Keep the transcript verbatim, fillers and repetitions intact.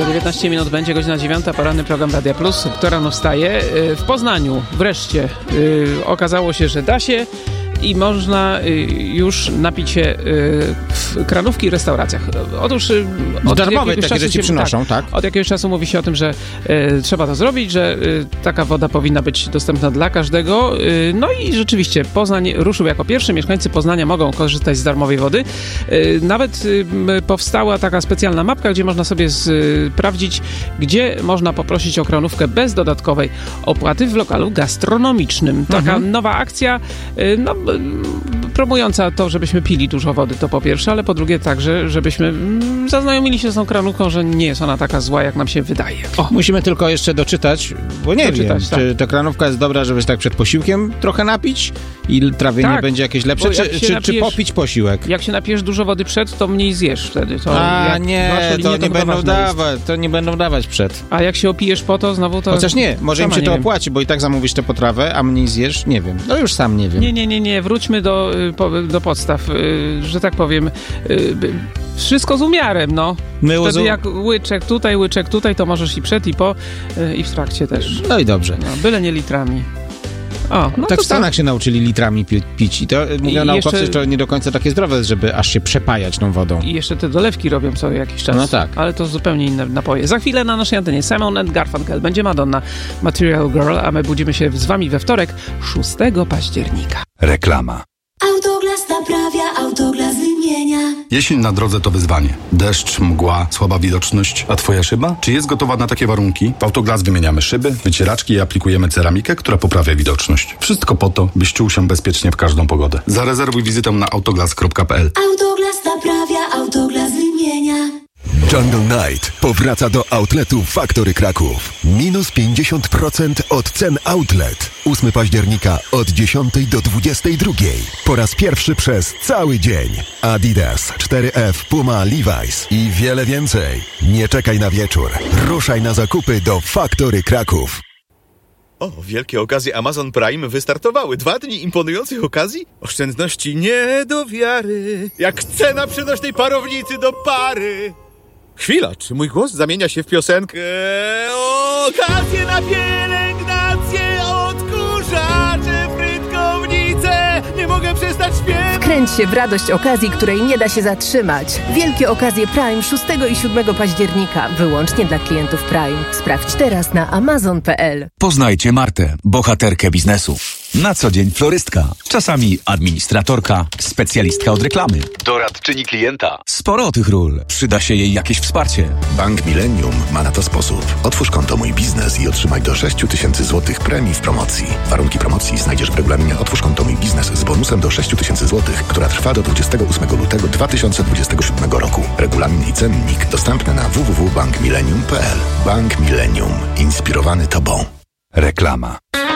dziewiętnaście minut będzie godzina dziewiąta, poranny program Radia Plus. Kto rano wstaje? W Poznaniu wreszcie okazało się, że da się i można już napić się w kranówki w restauracjach. Otóż od darmowe jakiegoś takie czasu rzeczy się, przynoszą, tak, tak? Od jakiegoś czasu mówi się o tym, że e, trzeba to zrobić, że e, taka woda powinna być dostępna dla każdego. E, no i rzeczywiście Poznań ruszył jako pierwszy. Mieszkańcy Poznania mogą korzystać z darmowej wody. E, nawet e, powstała taka specjalna mapka, gdzie można sobie sprawdzić, gdzie można poprosić o kranówkę bez dodatkowej opłaty w lokalu gastronomicznym. Taka mhm. nowa akcja, e, no promująca to, żebyśmy pili dużo wody, to po pierwsze, ale po drugie także, żebyśmy mm, zaznajomili się z tą kranówką, że nie jest ona taka zła, jak nam się wydaje. O, musimy tylko jeszcze doczytać, bo nie doczytać, wiem, tak. czy ta kranówka jest dobra, żeby się tak przed posiłkiem trochę napić i trawienie tak, będzie jakieś lepsze, czy, czy, napijesz, czy popić posiłek? Jak się napijesz dużo wody przed, to mniej zjesz wtedy. To A jak nie, linię, to, nie to, będą dawać, to nie będą dawać przed. A jak się opijesz po to, znowu to... Chociaż nie, może im się to opłaci, bo i tak zamówisz tę potrawę, a mniej zjesz, nie wiem. No już sam nie wiem. Nie, nie, nie, nie, wróćmy do, do podstaw, że tak powiem. Wszystko z umiarem, no. Myło Wtedy z... jak łyczek tutaj, łyczek tutaj, to możesz i przed, i po, i w trakcie też. No i dobrze. No, byle nie litrami. O, no tak to w Stanach to... się nauczyli litrami pi- pić i to mówią I naukowcy, jeszcze... że to nie do końca takie zdrowe, żeby aż się przepajać tą wodą. I jeszcze te dolewki robią co jakiś czas. No tak. Ale to zupełnie inne napoje. Za chwilę na naszej antenie Simon and Garfunkel, będzie Madonna, Material Girl, a my budzimy się z wami we wtorek, szóstego października. Reklama. Autoglas naprawia, Autoglas wymienia. Jesień na drodze to wyzwanie. Deszcz, mgła, słaba widoczność. A twoja szyba? Czy jest gotowa na takie warunki? W Autoglas wymieniamy szyby, wycieraczki i aplikujemy ceramikę, która poprawia widoczność. Wszystko po to, byś czuł się bezpiecznie w każdą pogodę. Zarezerwuj wizytę na autoglas kropka p l. Autoglas naprawia, Autoglas wymienia. Jungle Night powraca do outletu Factory Kraków. Minus pięćdziesiąt procent od cen outlet. ósmego października od dziesiątej do dwudziestej drugiej. Po raz pierwszy przez cały dzień. Adidas, cztery F, Puma, Levi's i wiele więcej. Nie czekaj na wieczór. Ruszaj na zakupy do Factory Kraków. O, wielkie okazje Amazon Prime wystartowały. Dwa dni imponujących okazji? Oszczędności nie do wiary. Jak cena przenośnej parownicy do pary. Chwila, czy mój głos zamienia się w piosenkę? Okazje na pielęgnację, odkurzacze, frytkownice. Nie mogę przestać śpiewać. Wkręć się w radość okazji, której nie da się zatrzymać. Wielkie okazje Prime szóstego i siódmego października. Wyłącznie dla klientów Prime. Sprawdź teraz na amazon kropka p l. Poznajcie Martę, bohaterkę biznesu. Na co dzień florystka, czasami administratorka, specjalistka od reklamy, doradczyni klienta. Sporo tych ról. Przyda się jej jakieś wsparcie. Bank Millennium ma na to sposób. Otwórz konto Mój Biznes i otrzymaj do sześć tysięcy złotych premii w promocji. Warunki promocji znajdziesz w regulaminie Otwórz konto Mój Biznes z bonusem do sześć tysięcy złotych, która trwa do dwudziestego ósmego lutego dwa tysiące dwudziestego siódmego roku. Regulamin i cennik dostępny na w w w kropka bank millennium kropka p l. Bank Millennium. Inspirowany Tobą. Reklama.